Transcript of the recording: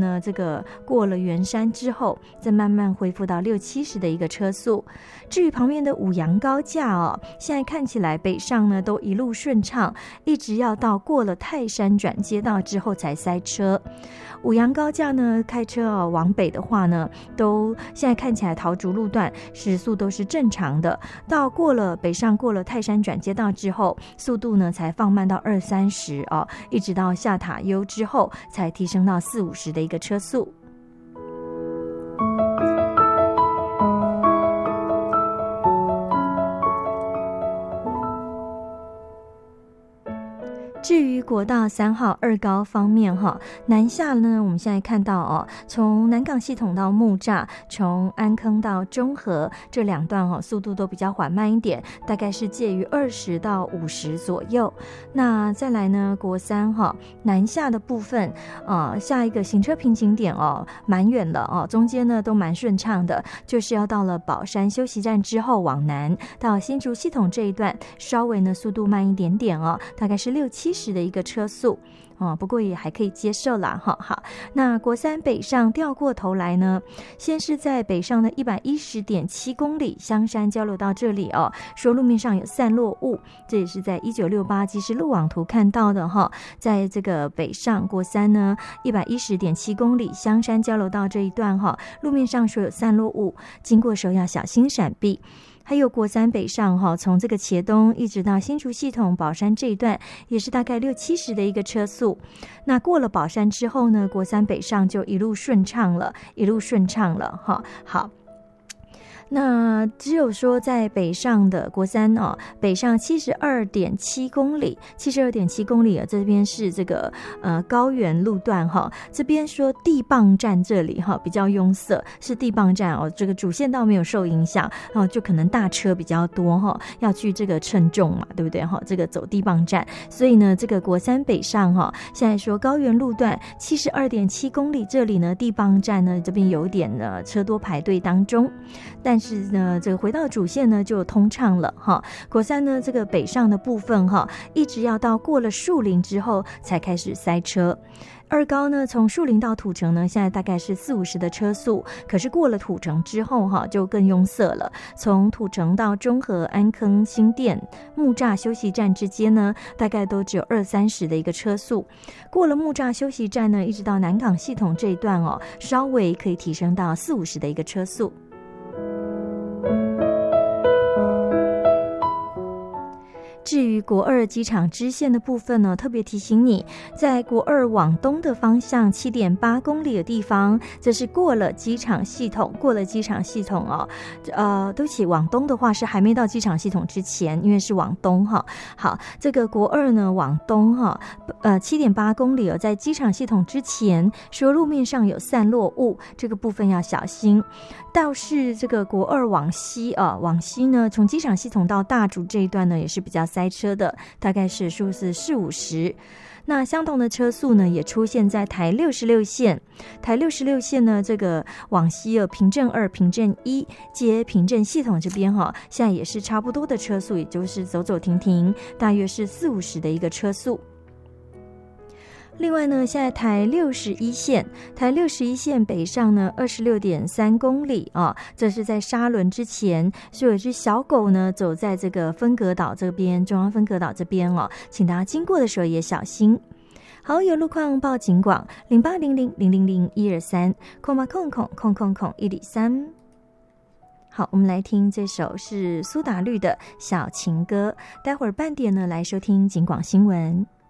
呢，这个过了圆山之后，再慢慢恢复到60-70的一个车速。至于旁边的五杨高架哦，现在看起来北上呢都一路顺畅，一直要到过了泰山转接道之后才塞车。五杨高架呢，开车往北的话呢，都现在看起来桃竹路段时速都是正常的，到过了北上过了泰山转接道之后，速度呢才放慢到20-30哦，一直到下塔悠之后才提升到40-50的一个车速。至于国道3号二高方面南下呢，我们现在看到从南港系统到木栅，从安坑到中和这两段速度都比较缓慢一点，大概是介于20到50左右。那再来呢，国3南下的部分下一个行车瓶颈点蛮远了中间呢都蛮顺畅的，就是要到了宝山休息站之后往南到新竹系统这一段，稍微呢速度慢一点点大概是60-70的一个车速不过也还可以接受啦好，那国3北上掉过头来呢，先是在北上的110.7公里香山交流道这里说路面上有散落物，这也是在1968即时路网图看到的在这个北上国3呢110.7公里香山交流道这一段路面上说有散落物，经过的时候要小心闪避。还有国3北上从这个茄东一直到新竹系统宝山这一段也是大概60-70的一个车速。那过了宝山之后呢，国3北上就一路顺畅了好，那只有说在北上的国3北上72.7公里这边是这个高原路段这边说地磅站这里比较拥塞，是地磅站这个主线道没有受影响就可能大车比较多要去这个称重嘛，对不对这个走地磅站，所以呢这个国3北上现在说高原路段72.7公里这里呢地磅站呢这边有点车多排队当中，但是呢这个回到主线呢就通畅了国3呢这个北上的部分一直要到过了树林之后才开始塞车。二高呢从树林到土城呢现在大概是40-50的车速，可是过了土城之后就更拥塞了，从土城到中和安坑新店木栅休息站之间呢大概都只有20-30的一个车速，过了木栅休息站呢一直到南港系统这一段稍微可以提升到40-50的一个车速。至于国2机场支线的部分呢，特别提醒你，在国2往东的方向7.8公里的地方，这是过了机场系统对不起，往东的话是还没到机场系统之前，因为是往东好，这个国2呢往东7.8公里在机场系统之前，说路面上有散落物，这个部分要小心。倒是这个国2往西呢，从机场系统到大竹这一段呢也是比较塞车的，大概时速是40-50。那相同的车速呢也出现在台66线呢，这个往西平镇2、平镇1接平镇系统这边现在也是差不多的车速，也就是走走停停，大约是40-50的一个车速。另外呢，现在台61线北上呢26.3公里这是在沙仑之前，所以有只小狗呢走在这个分隔岛这边，中央分隔岛这边请大家经过的时候也小心。好，有路况报警广0800000123，123。好，我们来听这首是苏打绿的小情歌，待会儿半点呢来收听警广新闻。